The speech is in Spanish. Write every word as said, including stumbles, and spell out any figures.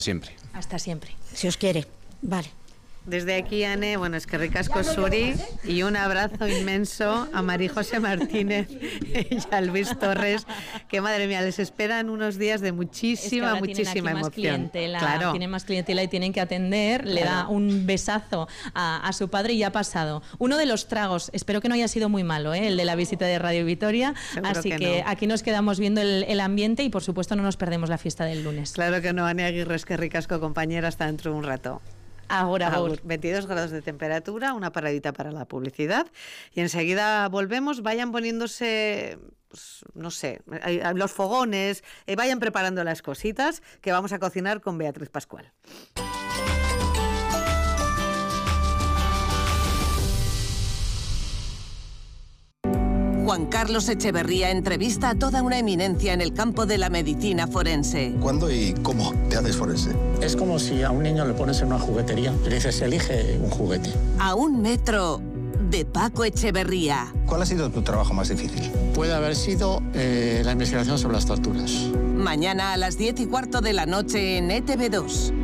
Siempre. Hasta siempre. Si os quiere. Vale. Desde aquí, Ane, bueno, es que ricasco Suri, y un abrazo inmenso a María José Martínez y a Luis Torres, que madre mía, les esperan unos días de muchísima, es que muchísima tienen aquí emoción. Más clientela, claro. Tienen más clientela y tienen que atender, claro. Le da un besazo a, a su padre y ya ha pasado. Uno de los tragos, espero que no haya sido muy malo, ¿eh? El de la visita de Radio Vitoria, Seguro así que, que no. Aquí nos quedamos viendo el, el ambiente y por supuesto no nos perdemos la fiesta del lunes. Claro que no, Ane Aguirre, es que ricasco, compañera, hasta dentro de un rato. Ahora, ahora. veintidós grados de temperatura, una paradita para la publicidad y enseguida volvemos. Vayan poniéndose, pues, no sé, los fogones, eh, vayan preparando las cositas que vamos a cocinar con Beatriz Pascual. Juan Carlos Echeverría entrevista a toda una eminencia en el campo de la medicina forense. ¿Cuándo y cómo te haces forense? Es como si a un niño le pones en una juguetería y le dices, elige un juguete. A un metro de Paco Echeverría. ¿Cuál ha sido tu trabajo más difícil? Puede haber sido eh, la investigación sobre las torturas. Mañana a las diez y cuarto de la noche en E T V dos.